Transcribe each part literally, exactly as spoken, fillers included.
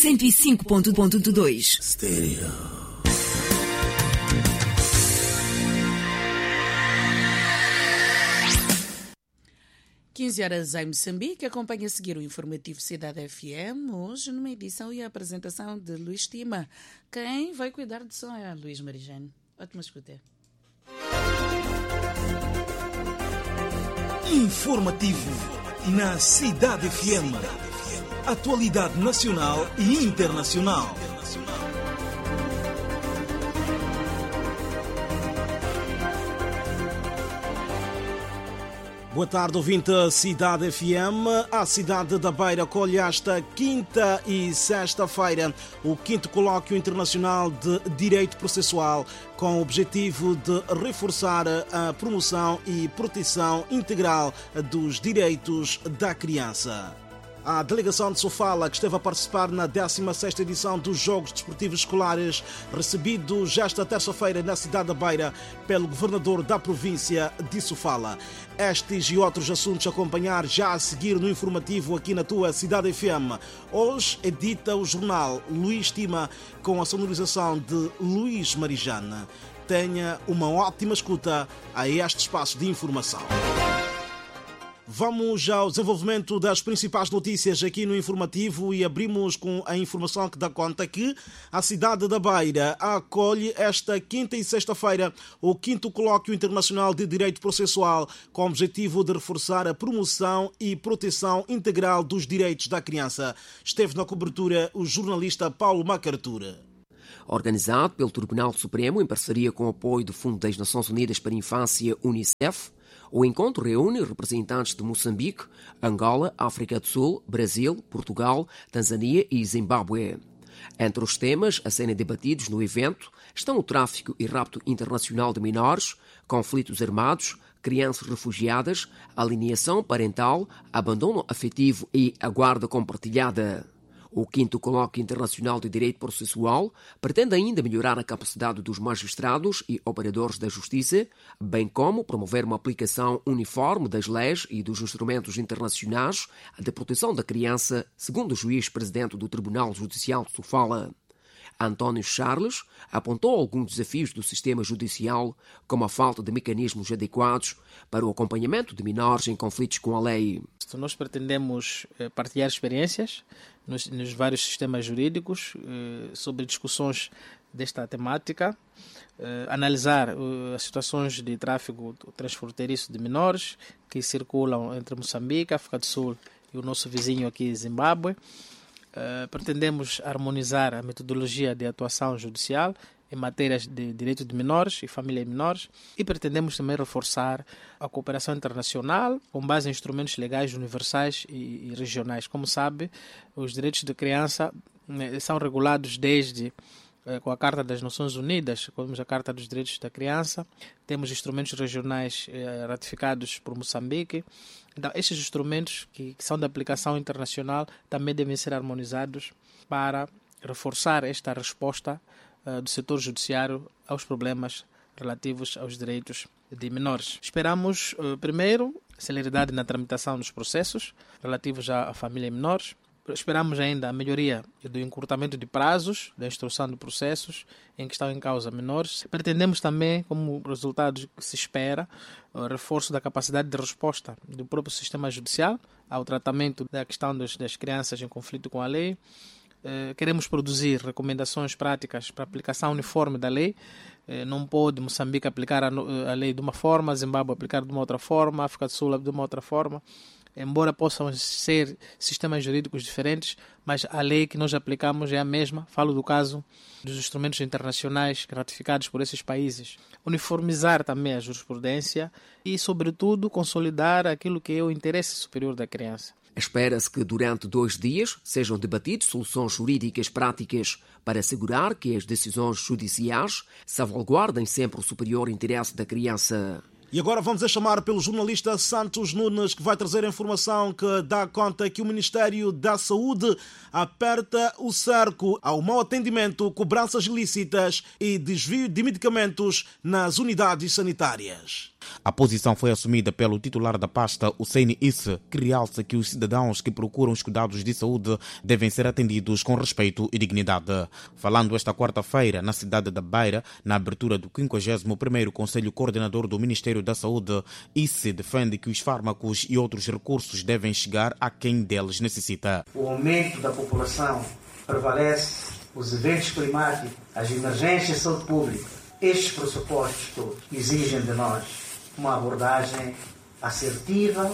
cento e cinco ponto dois. Stereo. quinze horas em Moçambique. Acompanha a seguir o informativo Cidade F M, hoje numa edição e apresentação de Luís Tima. Quem vai cuidar de som é Luís Marijane. Ótima escuta. Informativo na Cidade F M. Atualidade nacional e internacional. Boa tarde, ouvinte Cidade F M. A cidade da Beira acolhe esta quinta e sexta-feira o quinto Colóquio Internacional de Direito Processual, com o objetivo de reforçar a promoção e proteção integral dos direitos da criança. A delegação de Sofala, que esteve a participar na décima sexta edição dos Jogos Desportivos Escolares, recebidos esta terça-feira na cidade da Beira pelo governador da província de Sofala. Estes e outros assuntos a acompanhar já a seguir no informativo aqui na tua Cidade F M. Hoje edita o jornal Luís Tima com a sonorização de Luís Marijane. Tenha uma ótima escuta a este espaço de informação. Vamos ao desenvolvimento das principais notícias aqui no informativo e abrimos com a informação que dá conta que a cidade da Beira acolhe esta quinta e sexta-feira o quinto Colóquio Internacional de Direito Processual, com o objetivo de reforçar a promoção e proteção integral dos direitos da criança. Esteve na cobertura o jornalista Paulo Macartura. Organizado pelo Tribunal Supremo em parceria com o apoio do Fundo das Nações Unidas para a Infância, Unicef, o encontro reúne representantes de Moçambique, Angola, África do Sul, Brasil, Portugal, Tanzânia e Zimbábue. Entre os temas a serem debatidos no evento estão o tráfico e rapto internacional de menores, conflitos armados, crianças refugiadas, alienação parental, abandono afetivo e a guarda compartilhada. O quinto Colóquio Internacional de Direito Processual pretende ainda melhorar a capacidade dos magistrados e operadores da justiça, bem como promover uma aplicação uniforme das leis e dos instrumentos internacionais de proteção da criança, segundo o juiz-presidente do Tribunal Judicial de Sofala. António Charles apontou alguns desafios do sistema judicial, como a falta de mecanismos adequados para o acompanhamento de menores em conflitos com a lei. Nós pretendemos partilhar experiências nos, nos vários sistemas jurídicos sobre discussões desta temática, analisar as situações de tráfico transfronteiriço de menores que circulam entre Moçambique, África do Sul e o nosso vizinho aqui, Zimbábue. Uh, pretendemos harmonizar a metodologia de atuação judicial em matérias de direito de menores e família de menores e pretendemos também reforçar a cooperação internacional com base em instrumentos legais universais e, e regionais. Como sabe, os direitos da criança né, são regulados desde eh, com a Carta das Nações Unidas, temos a Carta dos Direitos da Criança, temos instrumentos regionais eh, ratificados por Moçambique. Então, estes instrumentos que, que são de aplicação internacional também devem ser harmonizados para reforçar esta resposta uh, do setor judiciário aos problemas relativos aos direitos de menores. Esperamos, uh, primeiro, celeridade na tramitação dos processos relativos à, à família e menores. Esperamos ainda a melhoria do encurtamento de prazos da instrução de processos em que estão em causa menores. Pretendemos também, como resultado que se espera, o reforço da capacidade de resposta do próprio sistema judicial ao tratamento da questão das, das crianças em conflito com a lei. Queremos produzir recomendações práticas para a aplicação uniforme da lei. Não pode Moçambique aplicar a, a lei de uma forma, Zimbábue aplicar de uma outra forma, África do Sul de uma outra forma. Embora possam ser sistemas jurídicos diferentes, mas a lei que nós aplicamos é a mesma. Falo do caso dos instrumentos internacionais ratificados por esses países. Uniformizar também a jurisprudência e, sobretudo, consolidar aquilo que é o interesse superior da criança. Espera-se que durante dois dias sejam debatidas soluções jurídicas práticas para assegurar que as decisões judiciais salvaguardem sempre o superior interesse da criança. E agora vamos a chamar pelo jornalista Santos Nunes, que vai trazer a informação que dá conta que o Ministério da Saúde aperta o cerco ao mau atendimento, cobranças ilícitas e desvio de medicamentos nas unidades sanitárias. A posição foi assumida pelo titular da pasta, Hussein Isse, que realça que os cidadãos que procuram os cuidados de saúde devem ser atendidos com respeito e dignidade. Falando esta quarta-feira na cidade da Beira, na abertura do quinquagésimo primeiro Conselho Coordenador do Ministério da Saúde, Isse defende que os fármacos e outros recursos devem chegar a quem deles necessita. O aumento da população prevalece, os eventos climáticos, as emergências de saúde pública, estes pressupostos todos exigem de nós uma abordagem assertiva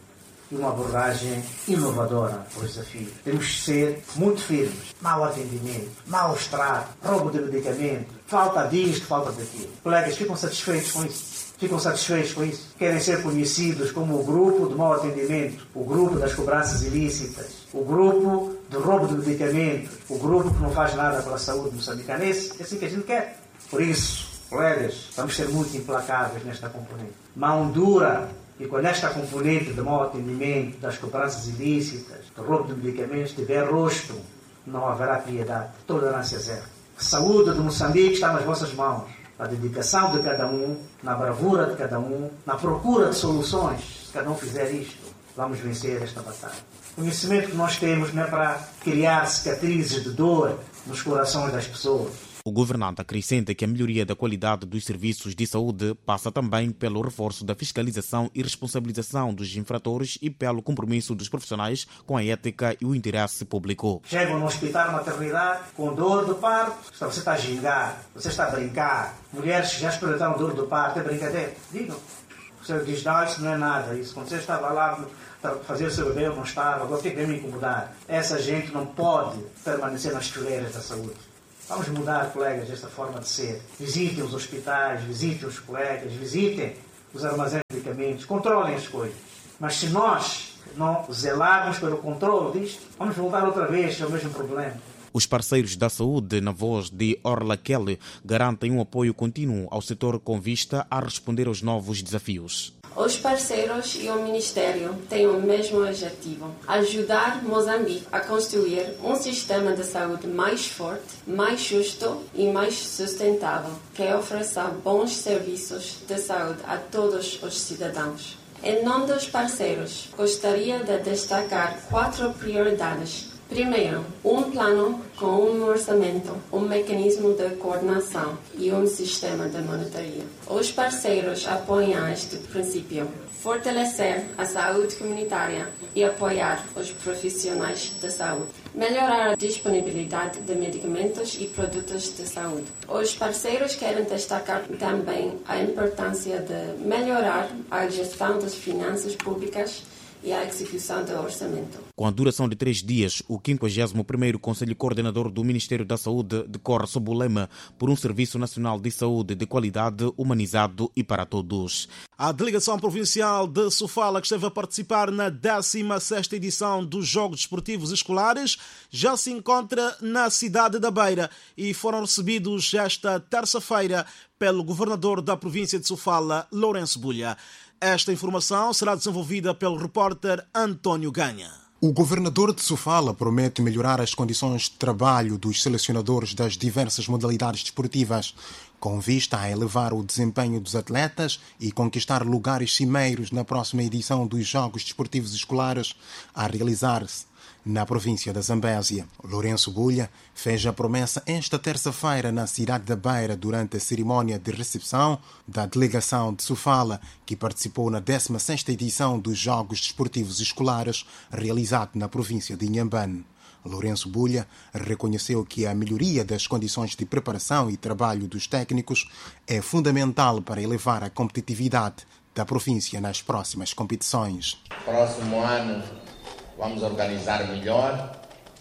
e uma abordagem inovadora aos desafios. Temos que ser muito firmes. Mau atendimento, mau extrato, roubo de medicamento, falta disto, falta daquilo. Colegas ficam satisfeitos com isso? Ficam satisfeitos com isso? Querem ser conhecidos como o grupo de mau atendimento, o grupo das cobranças ilícitas, o grupo de roubo de medicamentos, o grupo que não faz nada pela saúde moçambicana. É assim que a gente quer. Por isso, colegas, vamos ser muito implacáveis nesta componente. Mão dura, e quando esta componente de mau atendimento, das cobranças ilícitas, do roubo de medicamentos, tiver rosto, não haverá piedade. Tolerância zero. A saúde de Moçambique está nas vossas mãos. A dedicação de cada um, na bravura de cada um, na procura de soluções. Se cada um fizer isto, vamos vencer esta batalha. O conhecimento que nós temos não é para criar cicatrizes de dor nos corações das pessoas. O governante acrescenta que a melhoria da qualidade dos serviços de saúde passa também pelo reforço da fiscalização e responsabilização dos infratores e pelo compromisso dos profissionais com a ética e o interesse público. Chegam no hospital maternidade com dor de parto, você está a gingar, você está a brincar. Mulheres que já experimentaram dor de parto, é brincadeira. Digam. Você diz, não, isso não é nada. Isso. Quando você estava lá para fazer o seu bebê, eu não estava, agora tem que me incomodar. Essa gente não pode permanecer nas fileiras da saúde. Vamos mudar, colegas, esta forma de ser. Visitem os hospitais, visitem os colegas, visitem os armazéns de medicamentos, controlem as coisas. Mas se nós não zelarmos pelo controle disto, vamos voltar outra vez ao mesmo problema. Os parceiros da saúde, na voz de Orla Kelly, garantem um apoio contínuo ao setor com vista a responder aos novos desafios. Os parceiros e o Ministério têm o mesmo objetivo: ajudar Moçambique a construir um sistema de saúde mais forte, mais justo e mais sustentável, que ofereça bons serviços de saúde a todos os cidadãos. Em nome dos parceiros, gostaria de destacar quatro prioridades. Primeiro, um plano com um orçamento, um mecanismo de coordenação e um sistema de monitoria. Os parceiros apoiam este princípio: fortalecer a saúde comunitária e apoiar os profissionais de saúde. Melhorar a disponibilidade de medicamentos e produtos de saúde. Os parceiros querem destacar também a importância de melhorar a gestão das finanças públicas e a execução do orçamento. Com a duração de três dias, o quinquagésimo primeiro Conselho Coordenador do Ministério da Saúde decorre sob o lema por um Serviço Nacional de Saúde de qualidade, humanizado e para todos. A delegação provincial de Sofala, que esteve a participar na décima sexta edição dos Jogos Desportivos Escolares, já se encontra na cidade da Beira e foram recebidos esta terça-feira pelo governador da província de Sofala, Lourenço Bulha. Esta informação será desenvolvida pelo repórter António Ganha. O governador de Sofala promete melhorar as condições de trabalho dos selecionadores das diversas modalidades desportivas, com vista a elevar o desempenho dos atletas e conquistar lugares cimeiros na próxima edição dos Jogos Desportivos Escolares a realizar-se na província da Zambésia. Lourenço Bulha fez a promessa esta terça-feira na cidade da Beira durante a cerimónia de recepção da delegação de Sofala, que participou na décima sexta edição dos Jogos Desportivos Escolares realizado na província de Inhambane. Lourenço Bulha reconheceu que a melhoria das condições de preparação e trabalho dos técnicos é fundamental para elevar a competitividade da província nas próximas competições. Próximo ano vamos organizar melhor,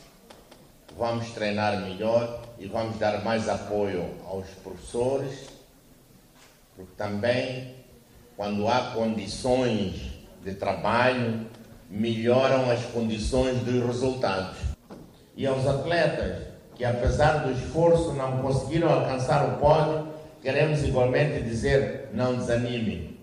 vamos treinar melhor e vamos dar mais apoio aos professores, porque também, quando há condições de trabalho, melhoram as condições dos resultados. E aos atletas, que apesar do esforço não conseguiram alcançar o pódio, queremos igualmente dizer: não desanimem.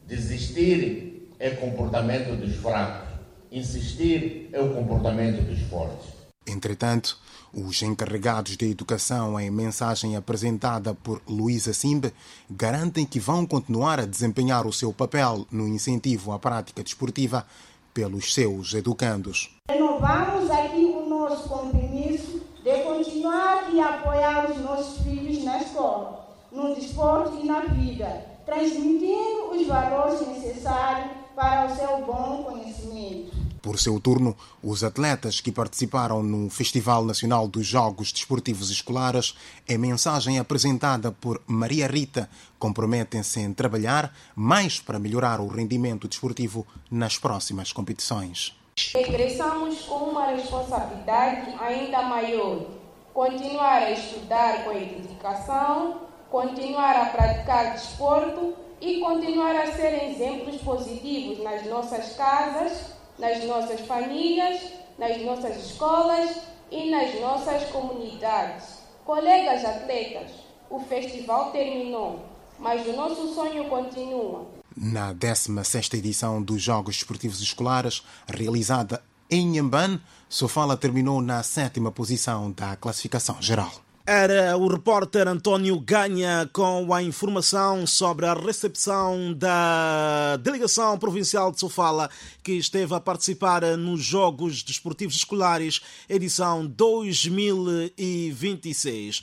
Desistir é comportamento dos fracos. Insistir é o comportamento dos fortes. Entretanto, os encarregados de educação, em mensagem apresentada por Luísa Simbe, garantem que vão continuar a desempenhar o seu papel no incentivo à prática desportiva pelos seus educandos. Renovamos aqui o nosso compromisso de continuar e apoiar os nossos filhos na escola, no desporto e na vida, transmitindo os valores necessários para o seu bom conhecimento. Por seu turno, os atletas que participaram no Festival Nacional dos Jogos Desportivos Escolares, em mensagem apresentada por Maria Rita, comprometem-se em trabalhar mais para melhorar o rendimento desportivo nas próximas competições. Regressamos com uma responsabilidade ainda maior: continuar a estudar com dedicação, continuar a praticar desporto e continuar a ser exemplos positivos nas nossas casas, nas nossas famílias, nas nossas escolas e nas nossas comunidades. Colegas atletas, o festival terminou, mas o nosso sonho continua. Na décima sexta edição dos Jogos Desportivos Escolares, realizada em Inhambane, Sofala terminou na sétima posição da classificação geral. Era o repórter António Ganha com a informação sobre a recepção da Delegação Provincial de Sofala, que esteve a participar nos Jogos Desportivos Escolares, edição dois mil e vinte e seis.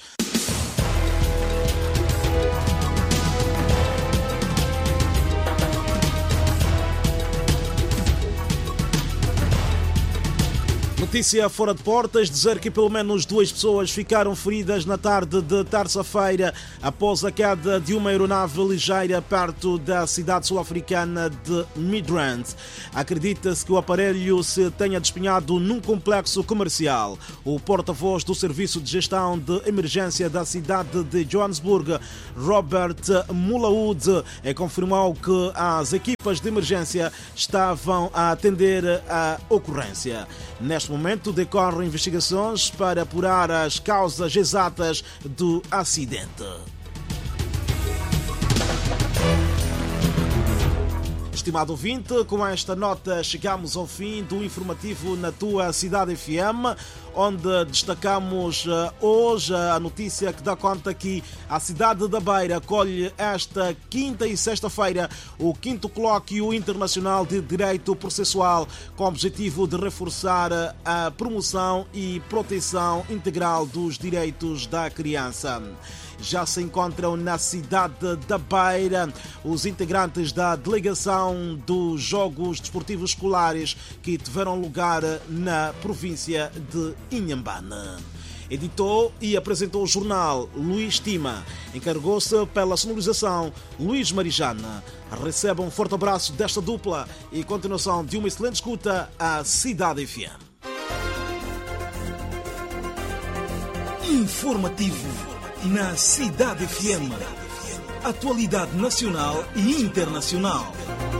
Notícia fora de portas, dizer que pelo menos duas pessoas ficaram feridas na tarde de terça-feira após a queda de uma aeronave ligeira perto da cidade sul-africana de Midrand. Acredita-se que o aparelho se tenha despenhado num complexo comercial. O porta-voz do Serviço de Gestão de Emergência da cidade de Johannesburg, Robert Mulaud, confirmou que as equipas de emergência estavam a atender a ocorrência. Neste momento decorrem investigações para apurar as causas exatas do acidente. Estimado ouvinte, com esta nota chegamos ao fim do informativo na tua Cidade F M, onde destacamos hoje a notícia que dá conta que a cidade da Beira acolhe esta quinta e sexta-feira o quinto Colóquio Internacional de Direito Processual, com o objetivo de reforçar a promoção e proteção integral dos direitos da criança. Já se encontram na cidade da Beira os integrantes da delegação dos Jogos Desportivos Escolares que tiveram lugar na província de Inhambane. Editou e apresentou o jornal Luís Tima. Encarregou-se pela sonorização Luís Marijana. Receba um forte abraço desta dupla e continuação de uma excelente escuta à Cidade F M. Informativo na Cidade F M. Atualidade nacional e internacional.